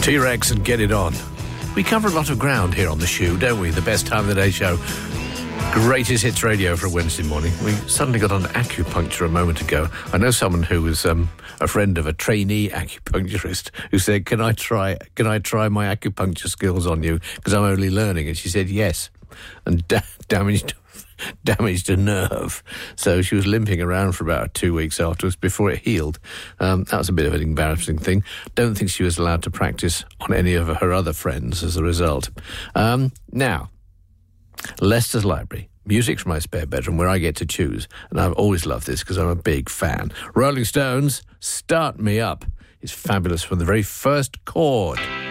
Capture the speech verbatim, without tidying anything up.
T-Rex and Get It On. We cover a lot of ground here on the shoe, don't we? The best time of the day show. Greatest hits radio for a Wednesday morning. We suddenly got on acupuncture a moment ago. I know someone who was um, a friend of a trainee acupuncturist who said, can I try can I try my acupuncture skills on you? Because I'm only learning. And she said yes. And da- damaged damaged a nerve. So she was limping around for about two weeks afterwards before it healed. Um, that was a bit of an embarrassing thing. Don't think she was allowed to practice on any of her other friends as a result. Um, now, Leicester's Library. Music from my spare bedroom where I get to choose. And I've always loved this because I'm a big fan. Rolling Stones, Start Me Up is fabulous from the very first chord.